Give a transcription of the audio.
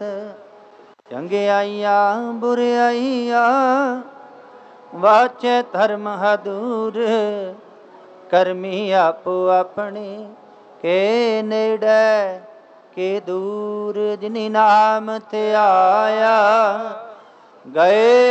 ਮਤ ਚੰਗਿਆਈਆਂ ਬੁਰਿਆਈਆਂ ਵਾਚੇ ਧਰਮ ਹਦੂਰ ਕਰਮੀ ਆਪੋ ਆਪਣੇ ਕੇ ਨੇੜੇ ਕੇ ਦੂਰ ਜਿਨੀ ਨਾਮ ਤੇ ਆਇਆ ਗਏ